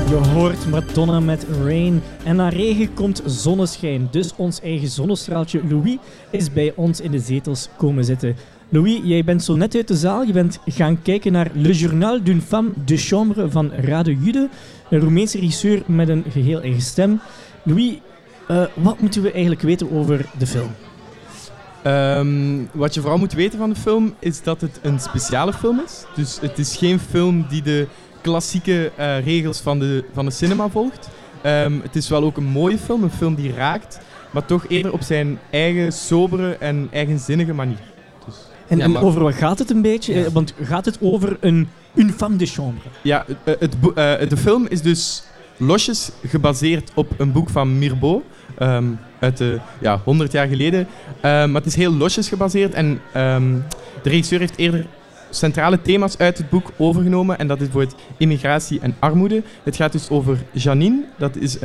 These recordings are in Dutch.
Je hoort Madonna met Rain. En na regen komt zonneschijn. Dus ons eigen zonnestraaltje Louis is bij ons in de zetels komen zitten. Louis, jij bent zo net uit de zaal. Je bent gaan kijken naar Le Journal d'une femme de chambre van Radu Jude. Een Roemeense regisseur met een geheel eigen stem. Louis, wat moeten we eigenlijk weten over de film? Wat je vooral moet weten van de film is dat het een speciale film is. Dus het is geen film die de klassieke regels van de cinema volgt. Het is wel ook een mooie film, een film die raakt, maar toch eerder op zijn eigen sobere en eigenzinnige manier. Dus. En over wat gaat het een beetje? Ja. Want gaat het over een femme de chambre? Ja, de film is dus losjes gebaseerd op een boek van Mirbeau. Uit 100 jaar geleden. Maar het is heel losjes gebaseerd en de regisseur heeft eerder centrale thema's uit het boek overgenomen en dat is bijvoorbeeld immigratie en armoede. Het gaat dus over Janine, dat is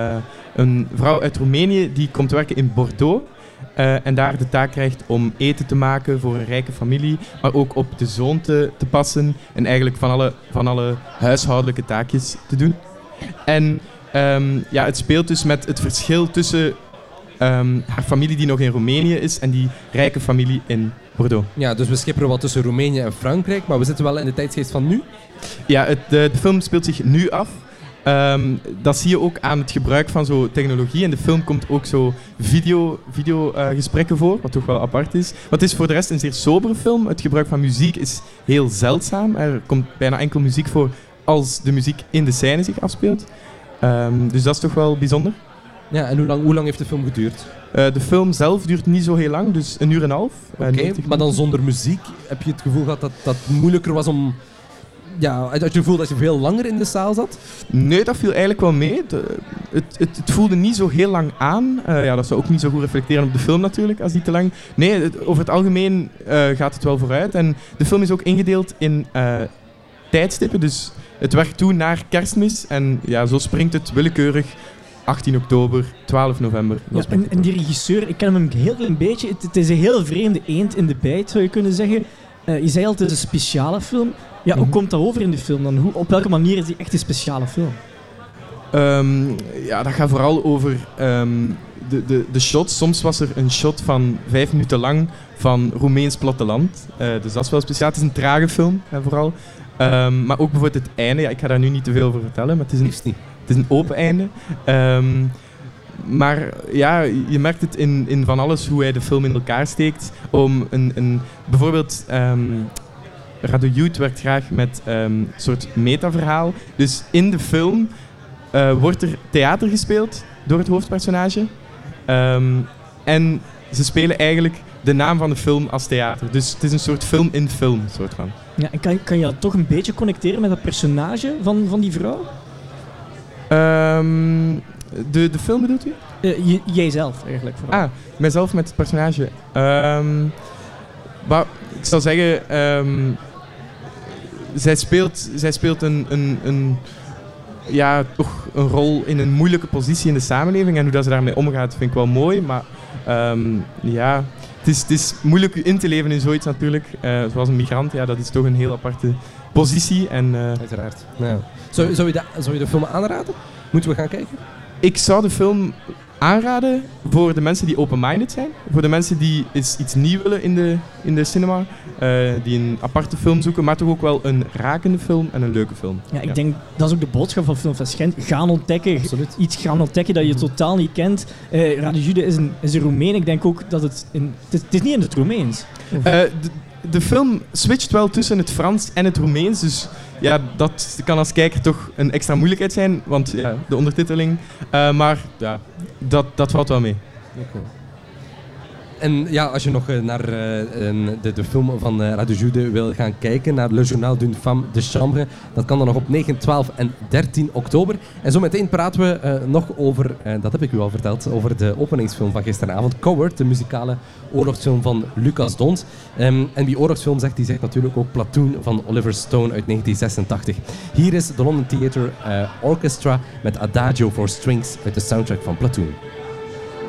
een vrouw uit Roemenië die komt werken in Bordeaux en daar de taak krijgt om eten te maken voor een rijke familie, maar ook op de zoon te passen en eigenlijk van alle huishoudelijke taakjes te doen. En het speelt dus met het verschil tussen haar familie die nog in Roemenië is en die rijke familie in Bordeaux. Ja, dus we schipperen wat tussen Roemenië en Frankrijk, maar we zitten wel in de tijdsgeest van nu? Ja, de film speelt zich nu af. Dat zie je ook aan het gebruik van zo technologie. In de film komt ook zo videogesprekken voor, wat toch wel apart is. Maar het is voor de rest een zeer sobere film. Het gebruik van muziek is heel zeldzaam. Er komt bijna enkel muziek voor als de muziek in de scène zich afspeelt. Dus dat is toch wel bijzonder. Ja, en hoe lang heeft de film geduurd? De film zelf duurt niet zo heel lang, dus 1,5 uur. Oké, maar dan zonder muziek heb je het gevoel gehad dat dat moeilijker was om... Ja, had je het gevoel dat je veel langer in de zaal zat? Nee, dat viel eigenlijk wel mee. Het voelde niet zo heel lang aan. Dat zou ook niet zo goed reflecteren op de film natuurlijk, als die te lang... Nee, over het algemeen gaat het wel vooruit. En de film is ook ingedeeld in tijdstippen, dus het werkt toe naar Kerstmis. En ja, zo springt het willekeurig 18 oktober, 12 november. Ja, en die regisseur, ik ken hem een heel klein beetje. Het is een heel vreemde eend in de bijt, zou je kunnen zeggen. Je zei al, het is een speciale film. Ja, hoe komt dat over in de film dan? Op welke manier is die echt een speciale film? Dat gaat vooral over de shots. Soms was er een shot van 5 minuten lang van Roemeens platteland. Dus dat is wel speciaal. Het is een trage film, vooral. Maar ook bijvoorbeeld het einde. Ja, ik ga daar nu niet te veel over vertellen, maar het is een open einde. Maar ja, je merkt het in van alles hoe hij de film in elkaar steekt. Om bijvoorbeeld... Radu Jude werkt graag met een soort metaverhaal. Dus in de film wordt er theater gespeeld door het hoofdpersonage. En ze spelen eigenlijk de naam van de film als theater. Dus het is een soort film in film. Soort van. Ja, en kan je dat toch een beetje connecteren met dat personage van die vrouw? De film bedoelt u? Jijzelf eigenlijk vooral. Mijzelf met het personage. Maar ik zal zeggen, zij speelt toch een rol in een moeilijke positie in de samenleving en hoe dat ze daarmee omgaat vind ik wel mooi, maar het is moeilijk in te leven in zoiets natuurlijk, zoals een migrant, dat is toch een heel aparte positie. Uiteraard. Ja. Zou je de film aanraden? Moeten we gaan kijken? Ik zou de film aanraden voor de mensen die open-minded zijn. Voor de mensen die iets nieuw willen in de cinema. Die een aparte film zoeken, maar toch ook wel een rakende film en een leuke film. Ja, ik denk, dat is ook de boodschap van Filmfest Gent. Gaan ontdekken. Absoluut. Iets gaan ontdekken dat je totaal niet kent. Radu Jude is een Roemeen. Ik denk ook dat het is niet in het Roemeens. De film switcht wel tussen het Frans en het Roemeens, dus ja, dat kan als kijker toch een extra moeilijkheid zijn, want ja, de ondertiteling. Maar ja, dat valt wel mee. Okay. En ja, als je nog naar de film van Radu Jude wil gaan kijken, naar Le Journal d'une femme de chambre, dat kan dan nog op 9, 12 en 13 oktober. En zo meteen praten we nog over, dat heb ik u al verteld, over de openingsfilm van gisteravond, Coward, de muzikale oorlogsfilm van Lucas Dont. En wie oorlogsfilm zegt, die zegt natuurlijk ook Platoon van Oliver Stone uit 1986. Hier is de London Theatre Orchestra met Adagio for Strings uit de soundtrack van Platoon.